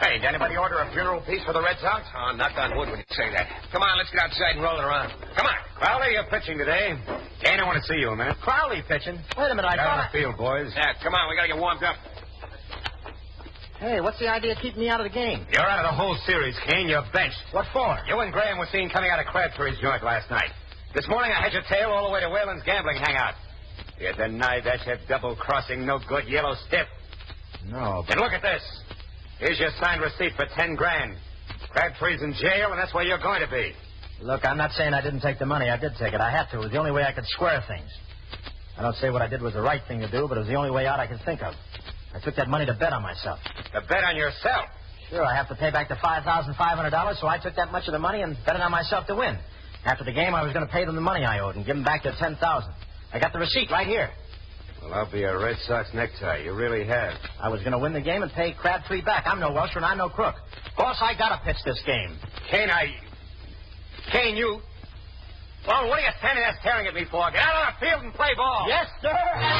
Hey, did anybody order a funeral piece for the Red Sox? Oh, knock on wood when you say that. Come on, let's get outside and roll it around. Come on. Crowley, you're pitching today. Kane, I want to see you a minute. Crowley pitching? Wait a minute, I Get on thought... the field, boys. Yeah, come on, we gotta get warmed up. Hey, what's the idea of keeping me out of the game? You're out of the whole series, Kane. You're benched. What for? You and Graham were seen coming out of Crabtree's joint last night. This morning I had your tail all the way to Whalen's gambling hangout. You denied that, you double-crossing, no-good yellow stiff. No, but... And look at this. Here's your signed receipt for $10,000. Crabtree's in jail, and that's where you're going to be. Look, I'm not saying I didn't take the money. I did take it. I had to. It was the only way I could square things. I don't say what I did was the right thing to do, but it was the only way out I could think of. I took that money to bet on myself. To bet on yourself? Sure, I have to pay back the $5,500, so I took that much of the money and bet it on myself to win. After the game, I was going to pay them the money I owed and give them back their $10,000. I got the receipt right here. Well, I'll be a Red Sox necktie. You really have. I was going to win the game and pay Crabtree back. I'm no Welshman. I'm no crook. Boss, I got to pitch this game. Kane, you... Well, what are you standing there staring at me for? Get out on the field and play ball. Yes, sir.